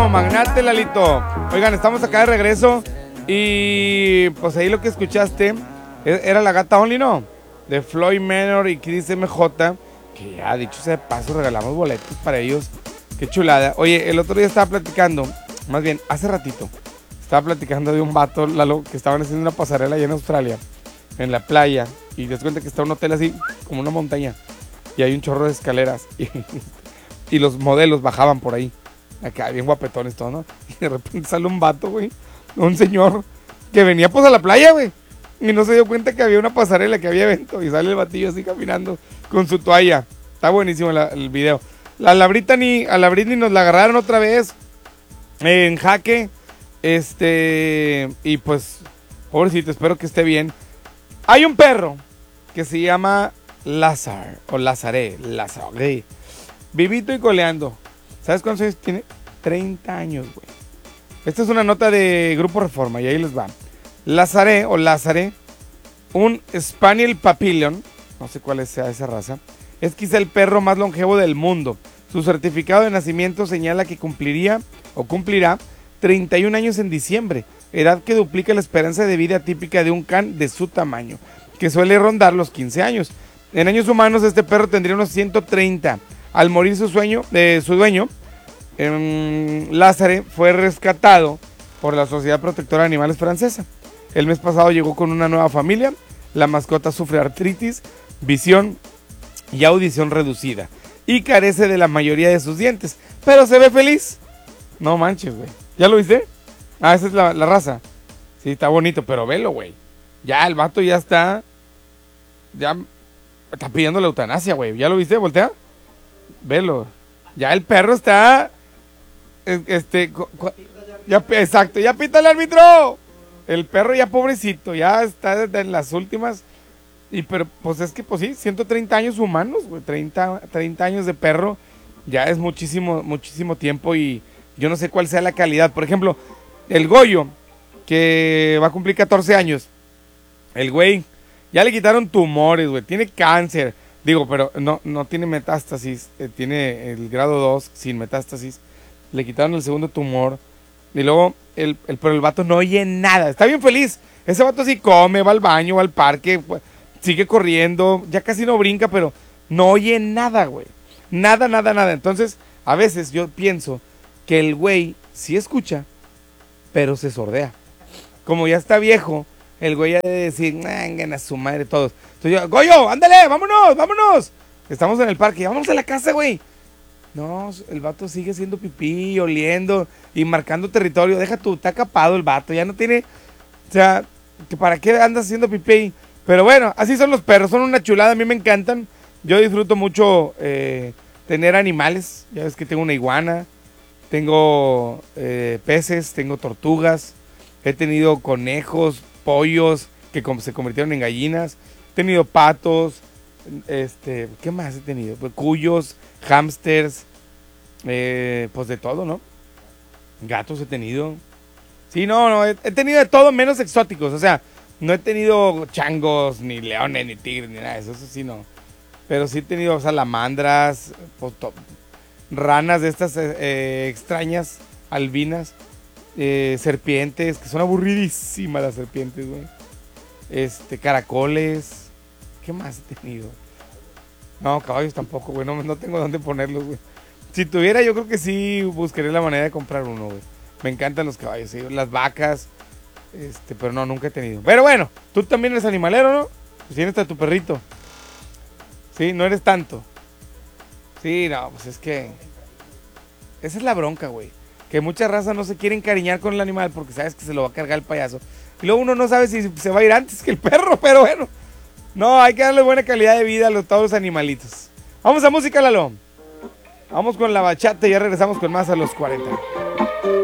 magnate, Lalito. Oigan, estamos acá de regreso. Y pues ahí lo que escuchaste era La Gata Only, ¿no? De Floyd Manor y Chris MJ. Que ya, dicho sea de paso, regalamos boletos para ellos. Qué chulada. Oye, el otro día estaba platicando, más bien, hace ratito, estaba platicando de un vato, Lalo, que estaban haciendo una pasarela allá en Australia, en la playa. Y te das cuenta que está un hotel así, como una montaña. Y hay un chorro de escaleras. Y los modelos bajaban por ahí. Acá, bien guapetones todos, ¿no? Y de repente sale un vato, güey. Un señor que venía pues a la playa, güey. Y no se dio cuenta que había una pasarela, que había evento. Y sale el batillo así caminando con su toalla. Está buenísimo el video. A la Britney nos la agarraron otra vez en jaque. Y pues, pobrecito, espero que esté bien. Hay un perro que se llama Lazar, o Lazaré, vivito y coleando. ¿Sabes cuántos años tiene? 30 años, güey. Esta es una nota de Grupo Reforma y ahí les va. Lazaré o Lazaré, un Spaniel Papillon, no sé cuál sea esa raza, es quizá el perro más longevo del mundo. Su certificado de nacimiento señala que cumplirá 31 años en diciembre, edad que duplica la esperanza de vida típica de un can de su tamaño, que suele rondar los 15 años. En años humanos este perro tendría unos 130. Al morir su dueño, Lazare fue rescatado por la Sociedad Protectora de Animales francesa. El mes pasado llegó con una nueva familia. La mascota sufre artritis, visión y audición reducida y carece de la mayoría de sus dientes, pero se ve feliz. No manches, güey. ¿Ya lo viste? Ah, esa es la raza. Sí, está bonito, pero velo, güey. Ya, el vato ya está pidiendo la eutanasia, güey. ¿Ya lo viste? Voltea. Velo. Ya el perro está... exacto, ya pita el árbitro. El perro ya pobrecito, ya está en las últimas. Pero pues es que pues sí, 130 años humanos, güey. 30 años de perro. Ya es muchísimo tiempo y yo no sé cuál sea la calidad. Por ejemplo, el Goyo, que va a cumplir 14 años. El güey, ya le quitaron tumores, güey. Tiene cáncer. Digo, pero no tiene metástasis. Tiene el grado 2 sin metástasis. Le quitaron el segundo tumor. Y luego, pero el vato no oye nada. Está bien feliz. Ese vato sí come, va al baño, va al parque, sigue corriendo. Ya casi no brinca, pero no oye nada, güey. Nada. Entonces, a veces yo pienso que el güey sí escucha, pero se sordea. Como ya está viejo, el güey ya debe decir, a su madre todos. Entonces yo, Goyo, ándale, vámonos. Estamos en el parque, vámonos a la casa, güey. No, el vato sigue haciendo pipí, oliendo y marcando territorio. Deja tú, está capado el vato, ya no tiene... O sea, que ¿para qué andas haciendo pipí? Pero bueno, así son los perros, son una chulada, a mí me encantan. Yo disfruto mucho tener animales. Ya ves que tengo una iguana, tengo peces, tengo tortugas, he tenido conejos, pollos que se convirtieron en gallinas, he tenido patos, ¿qué más he tenido? Pues, cuyos, hámsters, pues de todo, ¿no? Gatos he tenido. Sí, no, he tenido de todo menos exóticos, o sea, no he tenido changos, ni leones, ni tigres, ni nada de eso, eso sí no. Pero sí he tenido salamandras, pues, ranas de estas extrañas, albinas, serpientes, que son aburridísimas las serpientes, güey. Caracoles. ¿Qué más he tenido? No, caballos tampoco, güey, no tengo dónde ponerlos, güey. Si tuviera, yo creo que sí buscaría la manera de comprar uno, güey. Me encantan los caballos, ¿sí? Las vacas, pero no, nunca he tenido. Pero bueno, tú también eres animalero, ¿no? Pues tienes a tu perrito. Sí, no eres tanto. Sí, no, pues es que... Esa es la bronca, güey. Que muchas razas no se quieren encariñar con el animal porque sabes que se lo va a cargar el payaso. Y luego uno no sabe si se va a ir antes que el perro, pero bueno. No, hay que darle buena calidad de vida a todos los animalitos. Vamos a música, Lalo. Vamos con la bachata y ya regresamos con más a los 40.